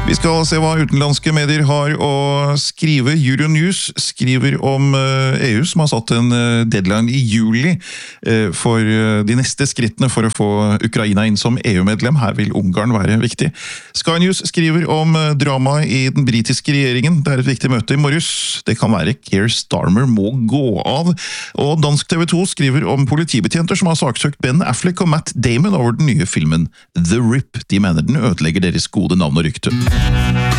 Vi skal se hva utenlandske medier har å skrive. Euronews skriver om EU som har satt en deadline i juli for de neste skrittene for å få Ukraina inn som EU-medlem. Her vil Ungarn være viktig. Sky News skriver om drama i den britiske regjeringen. Det er et viktig møte i morges. Det kan være Keir Starmer må gå av. Og dansk TV 2 skriver om politibetjenter som har saksøkt Ben Affleck og Matt Damon over den nye filmen The Rip. De mener den ødelegger deres gode navn og rykte.